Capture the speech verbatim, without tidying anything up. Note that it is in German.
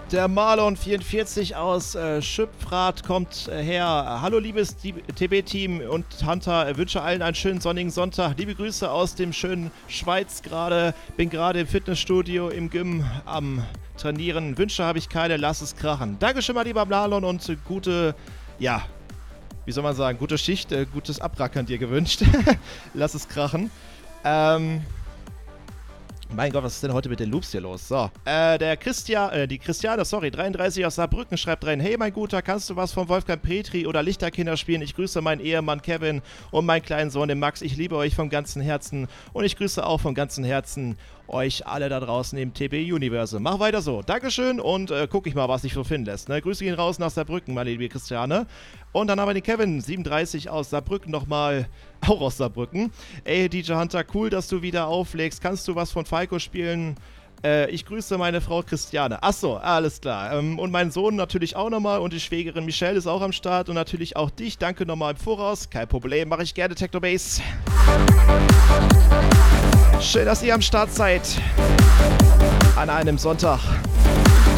Der Marlon vierundvierzig aus äh, Schüpfrath kommt äh, her. Hallo liebes T B-Team und Hunter, wünsche allen einen schönen sonnigen Sonntag. Liebe Grüße aus dem schönen Schweiz gerade. Bin gerade im Fitnessstudio im Gym am Trainieren. Wünsche habe ich keine, lass es krachen. Dankeschön mal lieber Marlon und äh, gute, ja, wie soll man sagen, gute Schicht, äh, gutes Abrackern dir gewünscht. Lass es krachen. Ähm... Mein Gott, was ist denn heute mit den Loops hier los? So, äh, der Christian, äh, die Christiane, sorry, dreiunddreißig aus Saarbrücken schreibt rein: Hey, mein Guter, kannst du was von Wolfgang Petri oder Lichterkinder spielen? Ich grüße meinen Ehemann Kevin und meinen kleinen Sohn, den Max. Ich liebe euch vom ganzen Herzen und ich grüße auch vom ganzen Herzen euch alle da draußen im T B-Universe. Mach weiter so. Dankeschön und äh, guck ich mal, was sich so finden lässt. Ne? Grüße gehen raus nach Saarbrücken, meine liebe Christiane. Und dann haben wir den Kevin, siebenunddreißig aus Saarbrücken nochmal, auch aus Saarbrücken. Ey, D J Hunter, cool, dass du wieder auflegst. Kannst du was von Falco spielen? Äh, ich grüße meine Frau Christiane. Achso, alles klar. Ähm, und meinen Sohn natürlich auch nochmal und die Schwägerin Michelle ist auch am Start und natürlich auch dich. Danke nochmal im Voraus. Kein Problem, mache ich gerne Techno Bass. Schön, dass ihr am Start seid. An einem Sonntag.